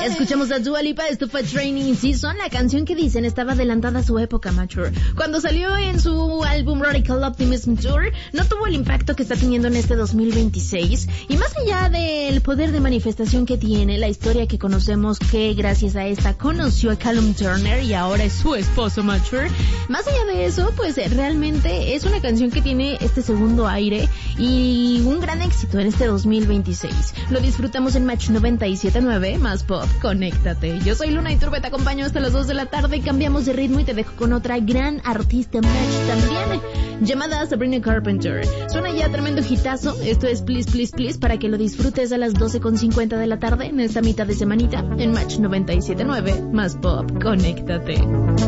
Escuchamos a Dua Lipa, esto fue Training Season, la canción que dicen estaba adelantada a su época, Mature. Cuando salió en su álbum Radical Optimism Tour, no tuvo el impacto que está teniendo en este 2026. Y más allá del poder de manifestación que tiene, la historia que conocemos que gracias a esta conoció a Callum Turner y ahora es su esposo, Mature. Más allá de eso, pues realmente es una canción que tiene este segundo aire y un gran éxito en este 2026. Lo disfrutamos en Match 97.9, más pop, conéctate. Yo soy Luna Iturbe, te acompaño hasta las 2 de la tarde, cambiamos de ritmo y te dejo con otra gran artista Match también, llamada Sabrina Carpenter. Suena ya tremendo hitazo, esto es Please Please Please, para que lo disfrutes a las 12:50 de la tarde en esta mitad de semanita en Match 97.9, más pop, conéctate.